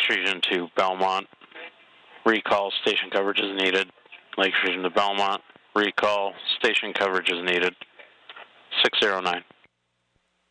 Lakes Region to Belmont. Recall, station coverage is needed. Lakes Region to Belmont. Recall, station coverage is needed. 609.